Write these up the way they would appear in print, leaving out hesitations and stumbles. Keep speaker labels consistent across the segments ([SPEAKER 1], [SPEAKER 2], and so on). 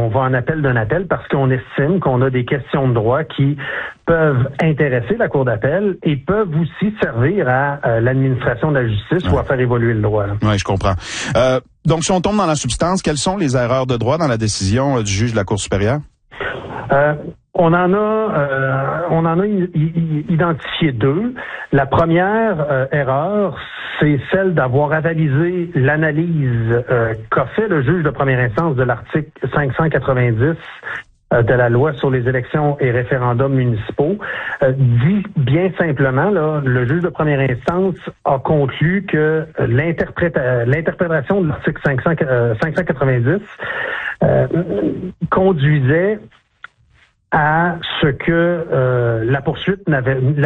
[SPEAKER 1] on va en appel d'un appel parce qu'on estime qu'on a des questions de droit qui peuvent intéresser la Cour d'appel et peuvent aussi servir à l'administration de la justice ou à faire évoluer le droit.
[SPEAKER 2] Oui, je comprends. Donc, si on tombe dans la substance, quelles sont les erreurs de droit dans la décision du juge de la Cour supérieure?
[SPEAKER 1] On en a identifié deux. La première erreur, c'est celle d'avoir avalisé l'analyse qu'a fait le juge de première instance de l'article 590 de la loi sur les élections et référendums municipaux. Dit bien simplement, là, le juge de première instance a conclu que l'interprétation de l'article 590 conduisait à ce que la poursuite n'a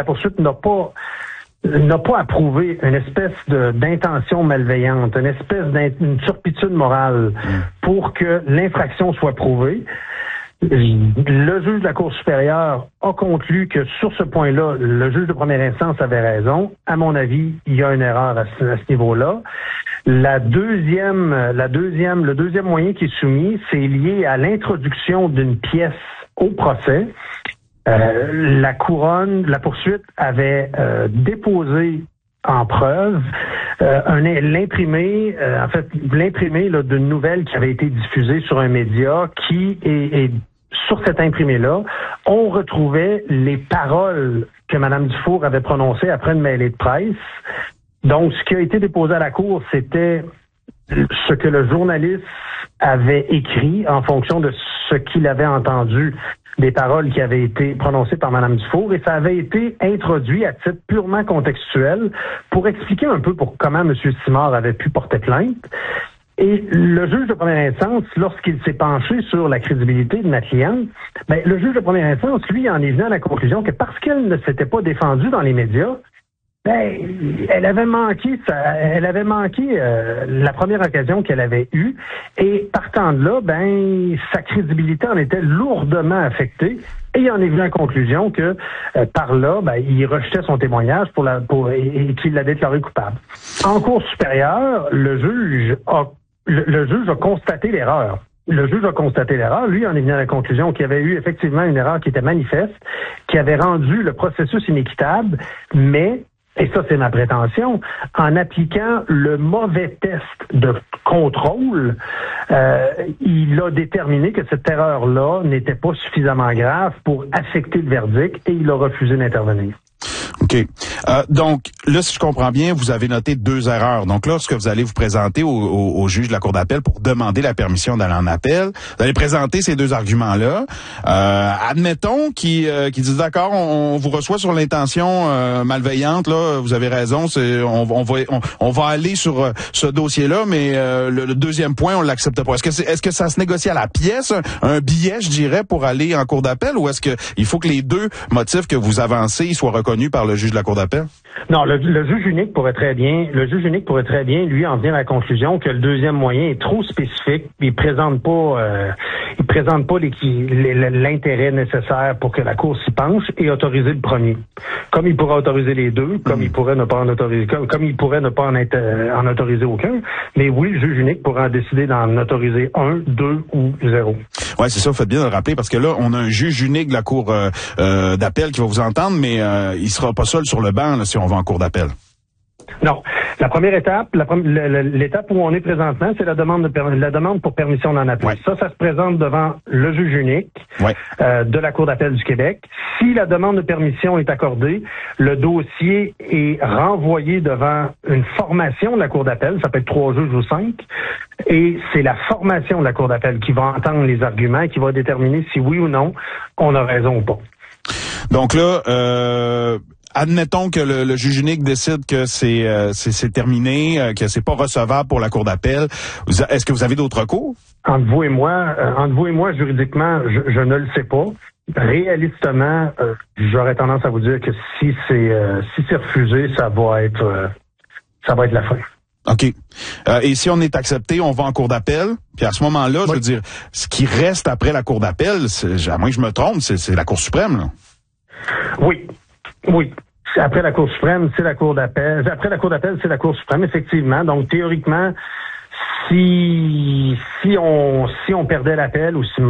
[SPEAKER 1] pas approuvé une espèce d'intention malveillante, une turpitude morale pour que l'infraction soit prouvée. Le juge de la Cour supérieure a conclu que sur ce point-là, le juge de première instance avait raison. À mon avis, il y a une erreur à ce niveau-là. Le deuxième moyen qui est soumis, c'est lié à l'introduction d'une pièce au procès. La poursuite avait déposé en preuve l'imprimé d'une nouvelle qui avait été diffusée sur un média qui est sur cet imprimé-là, on retrouvait les paroles que Mme Dufour avait prononcées après une mêlée de presse. Donc, ce qui a été déposé à la Cour, c'était ce que le journaliste avait écrit en fonction de ce qu'il avait entendu des paroles qui avaient été prononcées par Mme Dufour, et ça avait été introduit à titre purement contextuel pour expliquer un peu comment M. Simard avait pu porter plainte. Et le juge de première instance, lorsqu'il s'est penché sur la crédibilité de ma cliente, le juge de première instance, lui, en est venu à la conclusion que parce qu'elle ne s'était pas défendue dans les médias, elle avait manqué la première occasion qu'elle avait eue, et partant de là, sa crédibilité en était lourdement affectée, et il en est venu à la conclusion que par là, il rejetait son témoignage et qu'il l'a déclaré coupable. En Cour supérieure, le juge a constaté l'erreur. Le juge a constaté l'erreur. Lui, en est venu à la conclusion qu'il y avait eu effectivement une erreur qui était manifeste, qui avait rendu le processus inéquitable, mais, et ça c'est ma prétention, en appliquant le mauvais test de contrôle, il a déterminé que cette erreur-là n'était pas suffisamment grave pour affecter le verdict, et il a refusé d'intervenir.
[SPEAKER 2] OK. Donc, là, si je comprends bien, vous avez noté deux erreurs. Donc là, ce que vous allez vous présenter au juge de la Cour d'appel pour demander la permission d'aller en appel, vous allez présenter ces deux arguments-là. Admettons qu'ils disent, d'accord, on vous reçoit sur l'intention malveillante, là, vous avez raison, on va aller sur ce dossier-là, mais le deuxième point, on l'accepte pas. Est-ce que ça se négocie à la pièce, un billet, je dirais, pour aller en Cour d'appel, ou est-ce que il faut que les deux motifs que vous avancez soient reconnus par le juge de la Cour d'appel?
[SPEAKER 1] Non, le juge unique pourrait très bien, lui, en venir à la conclusion que le deuxième moyen est trop spécifique, il présente pas l'intérêt nécessaire pour que la Cour s'y penche, et autoriser le premier. Comme il pourrait autoriser les deux, comme il pourrait ne pas en autoriser, comme il pourrait ne pas en autoriser aucun, mais oui, le juge unique pourrait en décider d'en autoriser 1, 2 ou 0.
[SPEAKER 2] Ouais, c'est ça, vous faites bien de le rappeler, parce que là, on a un juge unique de la Cour d'appel qui va vous entendre, mais il sera pas seul sur le banc là, si on va en Cour d'appel.
[SPEAKER 1] Non. La première étape, l'étape où on est présentement, c'est la demande pour permission d'en appel. Ouais. Ça se présente devant le juge unique de la Cour d'appel du Québec. Si la demande de permission est accordée, le dossier est renvoyé devant une formation de la Cour d'appel, ça peut être 3 juges ou 5, et c'est la formation de la Cour d'appel qui va entendre les arguments et qui va déterminer si oui ou non on a raison ou pas.
[SPEAKER 2] Donc là, admettons que le juge unique décide que c'est terminé, que c'est pas recevable pour la Cour d'appel. Est-ce que vous avez d'autres recours?
[SPEAKER 1] Entre vous et moi, juridiquement, je ne le sais pas. Réalistement, j'aurais tendance à vous dire que si c'est refusé, ça va être la fin.
[SPEAKER 2] OK. Et si on est accepté, on va en Cour d'appel. Puis à ce moment-là, je veux dire, ce qui reste après la Cour d'appel, à moins que je me trompe, c'est la Cour suprême, là. Oui. Après la Cour suprême, c'est la Cour d'appel. Après la Cour d'appel, c'est la Cour suprême, effectivement. Donc, théoriquement, si on perdait l'appel ou si